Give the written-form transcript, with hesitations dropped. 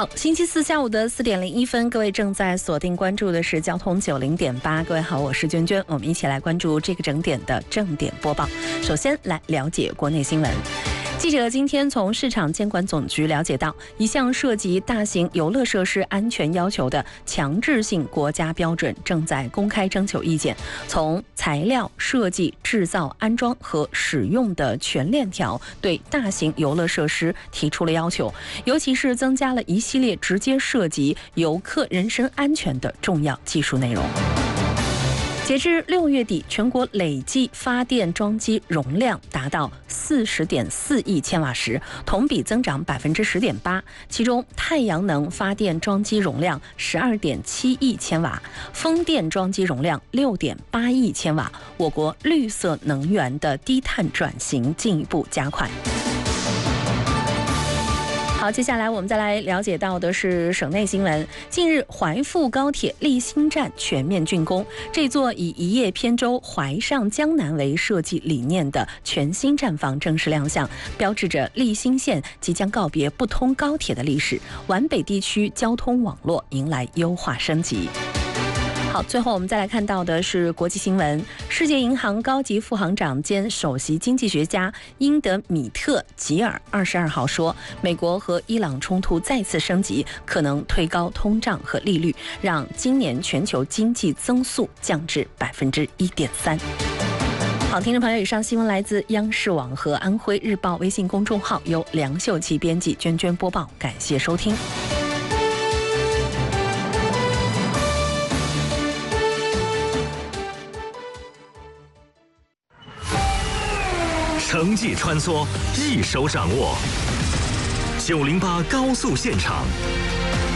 好，星期四下午的4点01分，各位正在锁定关注的是交通90.8。各位好，我是娟娟，我们一起来关注这个整点的正点播报。首先来了解国内新闻。记者今天从市场监管总局了解到，一项涉及大型游乐设施安全要求的强制性国家标准正在公开征求意见，从材料、设计、制造、安装和使用的全链条，对大型游乐设施提出了要求，尤其是增加了一系列直接涉及游客人身安全的重要技术内容。截至6月底，全国累计发电装机容量达到40.4亿千瓦时，同比增长10.8%。其中，太阳能发电装机容量12.7亿千瓦，风电装机容量6.8亿千瓦。我国绿色能源的低碳转型进一步加快。好，接下来我们再来了解到的是省内新闻。近日，怀阜高铁立新站全面竣工，这座以一叶扁舟、怀上江南为设计理念的全新站房正式亮相，标志着立新线即将告别不通高铁的历史，皖北地区交通网络迎来优化升级。好，最后我们再来看到的是国际新闻。世界银行高级副行长兼首席经济学家英德米特·吉尔22号说，美国和伊朗冲突再次升级，可能推高通胀和利率，让今年全球经济增速降至1.3%。好，听众朋友，以上新闻来自央视网和安徽日报微信公众号，由梁秀琪编辑，娟娟播报，感谢收听。 城际穿梭，一手掌握。908高速现场，